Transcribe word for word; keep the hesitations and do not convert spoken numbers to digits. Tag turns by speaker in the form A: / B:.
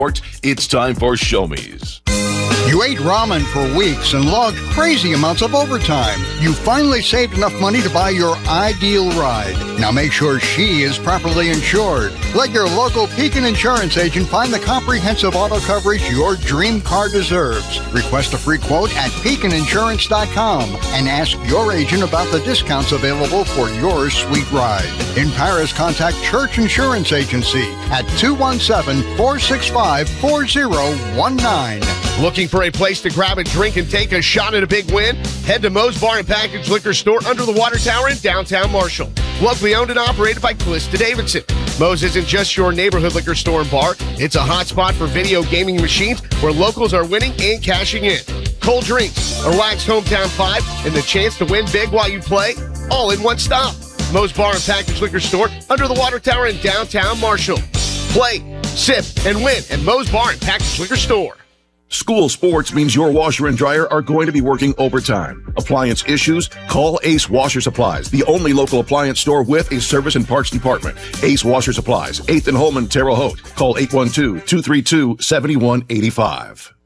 A: It's time for Show Me's.
B: You ate ramen for weeks and logged crazy amounts of overtime. You finally saved enough money to buy your ideal ride. Now make sure she is properly insured. Let your local Pekin Insurance agent find the comprehensive auto coverage your dream car deserves. Request a free quote at pekin insurance dot com and ask your agent about the discounts available for your sweet ride. In Paris, contact Church Insurance Agency at two one seven, four six five, four zero one nine.
C: Looking for a place to grab a drink and take a shot at a big win? Head to Moe's Bar and Package Liquor Store under the Water Tower in downtown Marshall. Locally owned and operated by Callista Davidson. Moe's isn't just your neighborhood liquor store and bar. It's a hot spot for video gaming machines where locals are winning and cashing in. Cold drinks, a relaxed hometown vibe, and the chance to win big while you play, all in one stop. Moe's Bar and Package Liquor Store under the Water Tower in downtown Marshall. Play, sip, and win at Moe's Bar and Package Liquor Store.
A: School sports means your washer and dryer are going to be working overtime. Appliance issues? Call Ace Washer Supplies, the only local appliance store with a service and parts department. Ace Washer Supplies, eighth and Holman, Terre Haute. Call eight one two, two three two, seven one eight five.